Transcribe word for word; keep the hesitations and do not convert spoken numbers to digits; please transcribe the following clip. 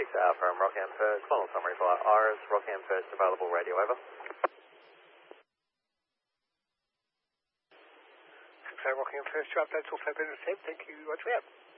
uh, from Rockham First, final summary for ours, Rockham First available radio, over. six oh Rockham First, to update all flight better safe, thank you, roger out.